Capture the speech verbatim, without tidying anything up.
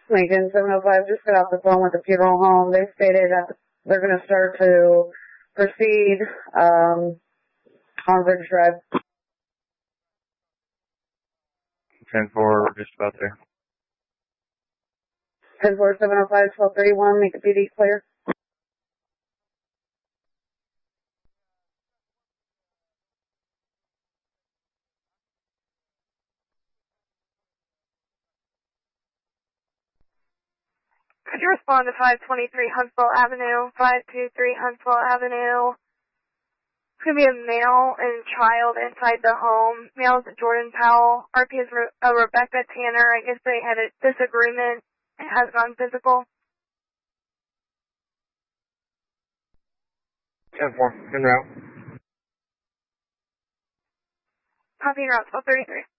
Lincoln seven oh five just got off the phone with the funeral home. They stated that they're going to start to proceed um, on Ridge Drive. ten four, we're just about there. ten four, seven oh five, twelve thirty-one, make the P D clear. Could you respond to five twenty-three Huntsville Avenue, five two three Huntsville Avenue? It's going to be a male and child inside the home. Male is Jordan Powell. R P is Re- uh, Rebecca Tanner. I guess they had a disagreement. It has gone physical. ten four, en route. Copy route twelve thirty-three.